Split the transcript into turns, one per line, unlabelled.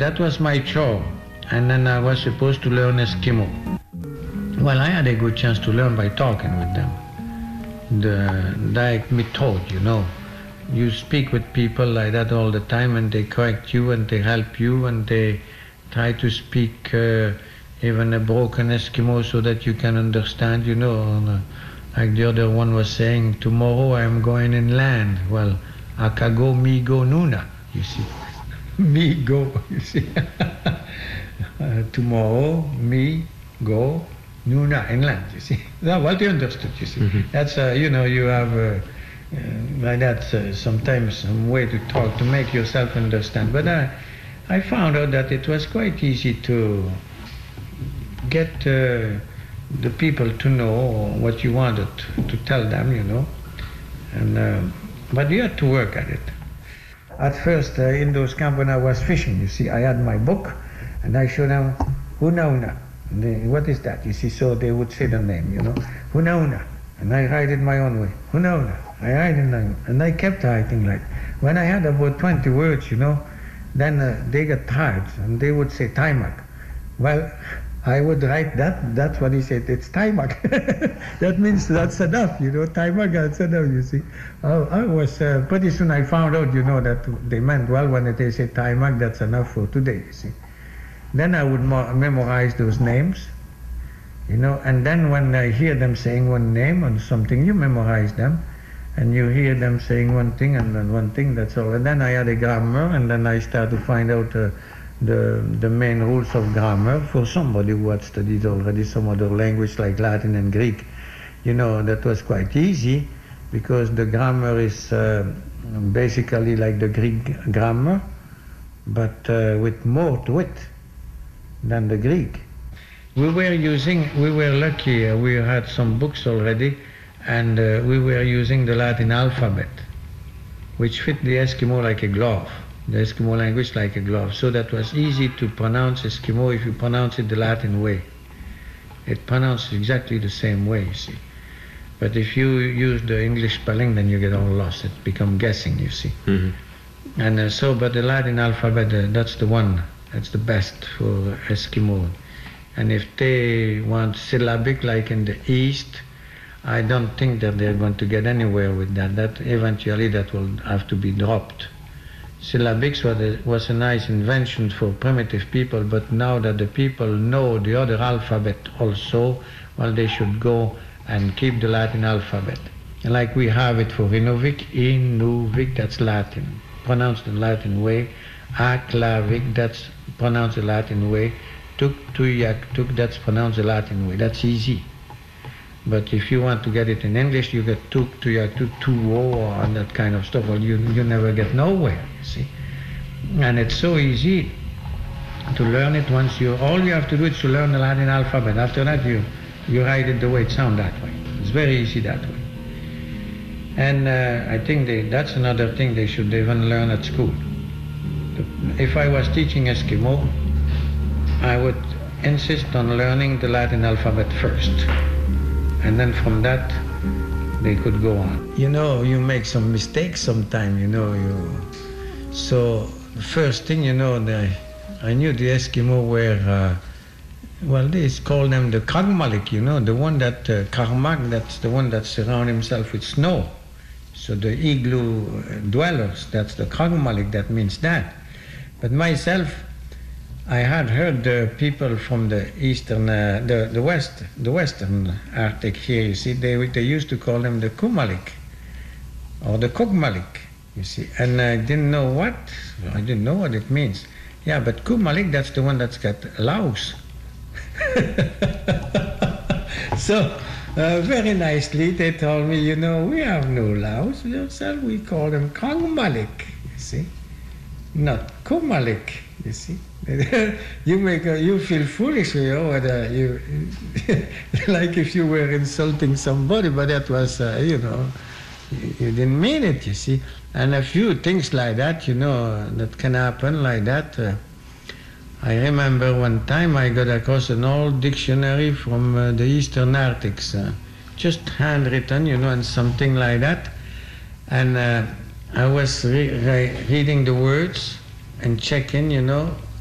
that was my chore. And then I was supposed to learn Eskimo. Well, I had a good chance to learn by talking with them. Like method, you know. You speak with people like that all the time, and they correct you and they help you, and they try to speak even a broken Eskimo so that you can understand, you know. Like the other one was saying, tomorrow I'm going inland. Well, Akago mi go nuna, you see. Me go, you see. Tomorrow, me go nuna inland, you see. Now, what you understood, you see. Mm-hmm. That's, you know, you have like that sometimes some way to talk to make yourself understand. But I found out that it was quite easy to get the people to know what you wanted to tell them, you know. And but you had to work at it. At first, in those camps when I was fishing, you see, I had my book, and I showed them, Huna Huna. What is that? You see, so they would say the name, you know, Huna Huna. And I write it my own way, Huna Huna. I write it, and I kept writing like. When I had about 20 words, you know, then they got tired, and they would say Taimak. Well, I would write that, that's what he said, it's Taimak. That means that's enough, you know, Taimak, that's enough, you see. I was, pretty soon I found out, you know, that they meant, well, when they say Taimak, that's enough for today, you see. Then I would memorize those names, you know, and then when I hear them saying one name or something, you memorize them, and you hear them saying one thing and then one thing, that's all. And then I had a grammar, and then I started to find out the main rules of grammar for somebody who had studied already some other language like Latin and Greek. You know, that was quite easy because the grammar is basically like the Greek grammar, but with more to it than the Greek. We were lucky, we had some books already, and we were using the Latin alphabet, which fit the Eskimo like a glove. The Eskimo language like a glove. So that was easy to pronounce Eskimo if you pronounce it the Latin way. It pronounced exactly the same way, you see. But if you use the English spelling, then you get all lost. It becomes guessing, you see. Mm-hmm. And but the Latin alphabet, that's the one. That's the best for Eskimo. And if they want syllabic like in the East, I don't think that they're going to get anywhere with that. That eventually that will have to be dropped. Syllabics was a nice invention for primitive people, but now that the people know the other alphabet also, well, they should go and keep the Latin alphabet. Like we have it for Inuvik, that's Latin, pronounced the Latin way. Aklavik, that's pronounced the Latin way. Tuk, that's pronounced the Latin way. That's easy. But if you want to get it in English, you get tuk, tuyak, tuo, and that kind of stuff. Well, you never get nowhere, you see. And it's so easy to learn it once all you have to do is to learn the Latin alphabet. After that, you write it the way it sounds that way. It's very easy that way. And I think that's another thing they should even learn at school. If I was teaching Eskimo, I would insist on learning the Latin alphabet first. And then from that, they could go on. You know, you make some mistakes sometime, you know. So the first thing, you know, I knew the Eskimo were, well, they call them the Kragmalik, you know, the one that, Karmak, that's the one that surrounds himself with snow. So the igloo dwellers, that's the Kragmalik, that means that. But myself, I had heard the people from the eastern, the western Arctic here, you see, they used to call them the Kumalik, or the Kogmalik, you see, and I didn't know what it means. Yeah, but Kumalik, that's the one that's got Laos. So, very nicely, they told me, you know, we have no Laos, we call them Kogmalik, you see, not Kumalik, you see. You feel foolish, you know, like if you were insulting somebody, but that was, you know, you didn't mean it, you see. And a few things like that, you know, that can happen like that. I remember one time I got across an old dictionary from the Eastern Arctics, just handwritten, you know, and something like that. And I was reading the words and checking, you know,